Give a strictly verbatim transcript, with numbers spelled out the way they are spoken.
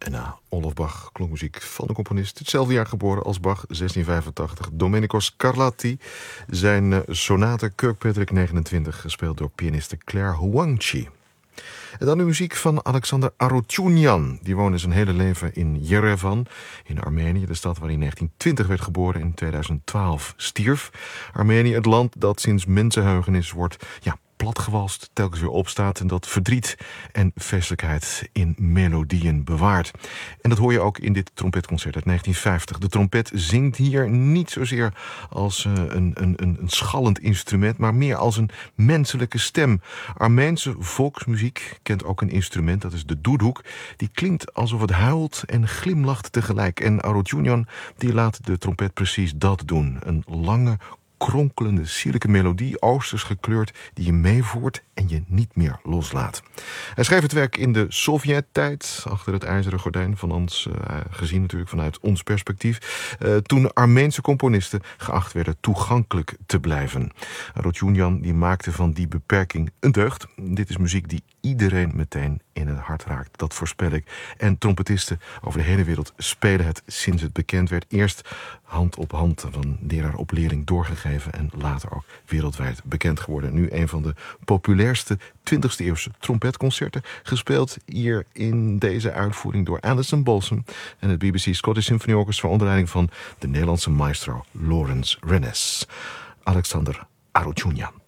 En na Olof Bach klonk muziek van de componist, hetzelfde jaar geboren als Bach, zestien vijfentachtig, Domenico Scarlatti. Zijn uh, sonate Kirkpatrick negenentwintig, gespeeld door pianiste Claire Huangchi. En dan de muziek van Alexander Arochunian. Die woonde zijn hele leven in Yerevan, in Armenië, de stad waar hij in negentien twintig werd geboren en in tweeduizend twaalf stierf. Armenië, het land dat sinds mensenheugenis wordt ja, platgewalst, telkens weer opstaat en dat verdriet en feestelijkheid in melodieën bewaart. En dat hoor je ook in dit trompetconcert uit negentien vijftig. De trompet zingt hier niet zozeer als uh, een, een, een schallend instrument, maar meer als een menselijke stem. Armeense volksmuziek kent ook een instrument, dat is de doedoek. Die klinkt alsof het huilt en glimlacht tegelijk. En Arochunian die laat de trompet precies dat doen. Een lange, kronkelende, sierlijke melodie, oosters gekleurd, die je meevoert en je niet meer loslaat. Hij schreef het werk in de Sovjet-tijd, achter het ijzeren gordijn, van ons uh, gezien natuurlijk vanuit ons perspectief, uh, toen Armeense componisten geacht werden toegankelijk te blijven. Arochunian die maakte van die beperking een deugd. Dit is muziek die iedereen meteen in het hart raakt, dat voorspel ik. En trompetisten over de hele wereld spelen het sinds het bekend werd. Eerst hand op hand van leraar op leerling doorgegeven en later ook wereldwijd bekend geworden. Nu een van de populairste twintigste eeuwse trompetconcerten, gespeeld hier in deze uitvoering door Alison Balsom en het B B C Scottish Symphony Orchestra onder leiding van de Nederlandse maestro Lawrence Renes. Alexander Arochunian.